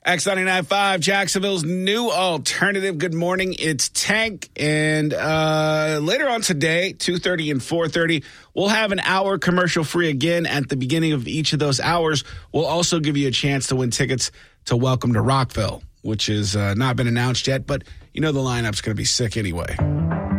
X99.5, Jacksonville's new alternative. Good morning. It's Tank. And later on today, 2:30 and 4:30, we'll have an hour commercial-free again. At the beginning of each of those hours, we'll also give you a chance to win tickets to Welcome to Rockville, which has not been announced yet, but you know the lineup's going to be sick anyway.